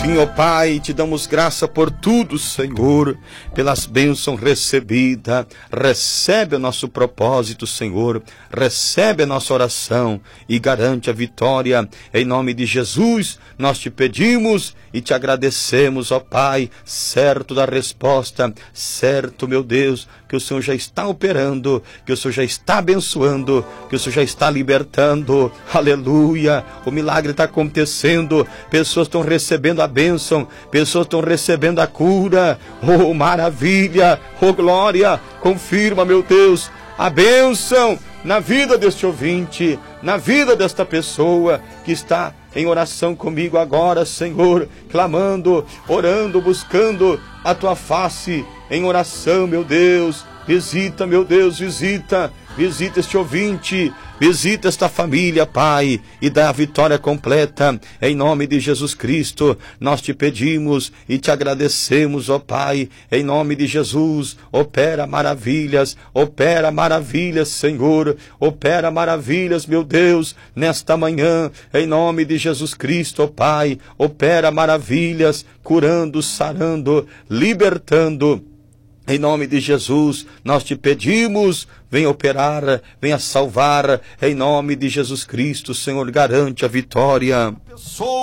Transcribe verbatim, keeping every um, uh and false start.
Sim, ó Pai, te damos graça por tudo, Senhor, pelas bênçãos recebidas. Recebe o nosso propósito, Senhor, recebe a nossa oração e garante a vitória. Em nome de Jesus, nós te pedimos e te agradecemos, ó Pai, certo da resposta, certo, meu Deus, que o Senhor já está operando, que o Senhor já está abençoando, que o Senhor já está libertando. Aleluia, o milagre está acontecendo, pessoas estão recebendo a bênção, pessoas estão recebendo a cura. Oh, maravilha, oh, glória, confirma, meu Deus, a bênção na vida deste ouvinte, na vida desta pessoa que está em oração comigo agora, Senhor, clamando, orando, buscando a tua face em oração, meu Deus. Visita, meu Deus, visita, visita este ouvinte, visita esta família, Pai, e dá a vitória completa, em nome de Jesus Cristo. Nós te pedimos e te agradecemos, ó Pai, em nome de Jesus. Opera maravilhas, opera maravilhas, Senhor, opera maravilhas, meu Deus, nesta manhã, em nome de Jesus Cristo, ó Pai, opera maravilhas, curando, sarando, libertando. Em nome de Jesus, nós te pedimos, venha operar, venha salvar, em nome de Jesus Cristo, Senhor, garante a vitória.